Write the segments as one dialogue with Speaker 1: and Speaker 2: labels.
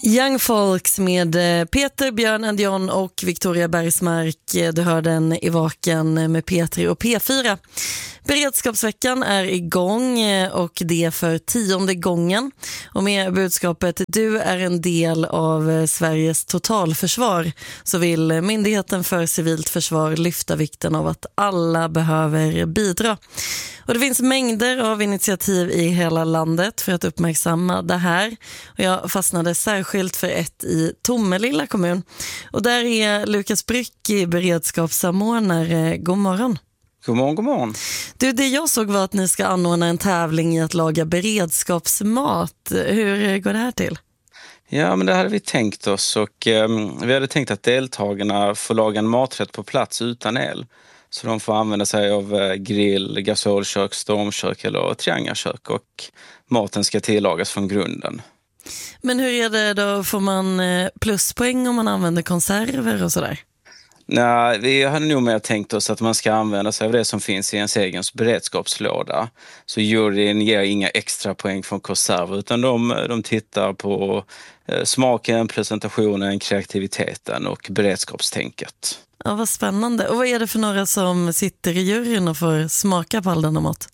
Speaker 1: Young Folks med Peter, Björn and John och Victoria Bergsmark. Du hör den i Vaken med P3 och P4. Beredskapsveckan är igång och det för 10:e gången. Och med budskapet du är en del av Sveriges totalförsvar så vill Myndigheten för civilt försvar lyfta vikten av att alla behöver bidra. Och det finns mängder av initiativ i hela landet för att uppmärksamma det här. Och jag fastnade särskilt för ett i Tomelilla kommun. Och där är Lukas Bryck, beredskapssamordnare. God morgon.
Speaker 2: God morgon, god morgon.
Speaker 1: Du, det jag såg var att ni ska anordna en tävling i att laga beredskapsmat. Hur går det här till?
Speaker 2: Ja, men det hade vi tänkt oss och vi hade tänkt att deltagarna får laga en maträtt på plats utan el. Så de får använda sig av grill, gasolkök, stormkök eller triangelkök och maten ska tillagas från grunden.
Speaker 1: Men hur är det då? Får man pluspoäng om man använder konserver och sådär?
Speaker 2: Nej, vi hade nog mer tänkt oss att man ska använda sig av det som finns i ens egen beredskapslåda. Så juryn ger inga extra poäng från konserver utan de tittar på smaken, presentationen, kreativiteten och beredskapstänket.
Speaker 1: Ja, vad spännande. Och vad är det för några som sitter i juryn och får smaka på all denna mat?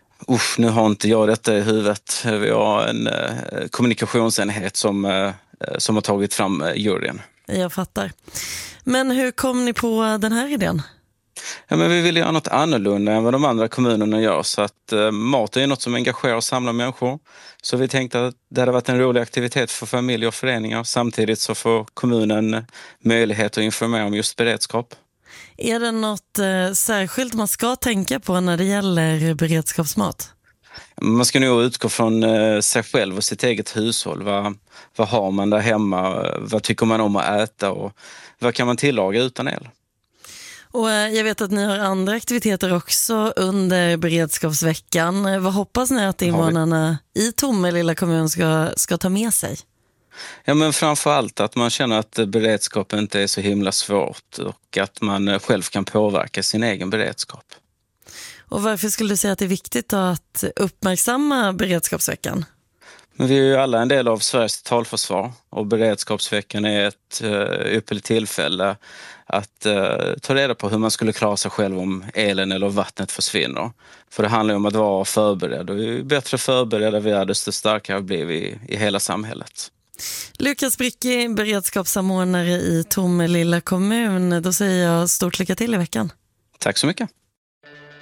Speaker 2: Nu har inte jag detta i huvudet. Vi har en kommunikationsenhet som har tagit fram juryn.
Speaker 1: Jag fattar. Men hur kom ni på den här idén?
Speaker 2: Ja, men vi vill göra något annorlunda än vad de andra kommunerna gör. Så att mat är något som engagerar och samlar människor. Så vi tänkte att det hade varit en rolig aktivitet för familjer och föreningar. Samtidigt så får kommunen möjlighet att informera om just beredskap.
Speaker 1: Är det något särskilt man ska tänka på när det gäller beredskapsmat?
Speaker 2: Man ska nog utgå från sig själv och sitt eget hushåll. Vad har man där hemma? Vad tycker man om att äta? Och vad kan man tillaga utan el?
Speaker 1: Och jag vet att ni har andra aktiviteter också under beredskapsveckan. Vad hoppas ni att invånarna i Tomelilla kommun ska ta med sig?
Speaker 2: Ja, men framförallt att man känner att beredskap inte är så himla svårt och att man själv kan påverka sin egen beredskap.
Speaker 1: Och varför skulle du säga att det är viktigt att uppmärksamma beredskapsveckan?
Speaker 2: Men vi är ju alla en del av Sveriges totalförsvar och beredskapsveckan är ett ypperligt tillfälle att ta reda på hur man skulle klara sig själv om elen eller vattnet försvinner. För det handlar om att vara förberedd och ju bättre förberedda vi är desto starkare blir vi i hela samhället.
Speaker 1: Lukas Bryck, beredskapssamordnare i Tomelilla kommun. Då säger jag stort lycka till i veckan.
Speaker 2: Tack så mycket.